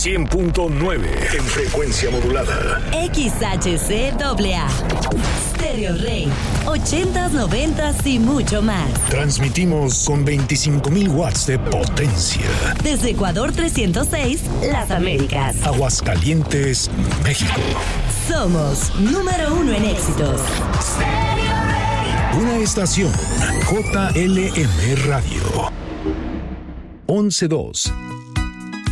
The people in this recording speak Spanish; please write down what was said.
100.9 en frecuencia modulada. XHCAA. Stereo Rey. 80s, 90s y mucho más. Transmitimos con 25,000 watts de potencia. Desde Ecuador 306, Las Américas. Aguascalientes, México. Somos número 1 en éxitos. Una estación JLM Radio. 11.2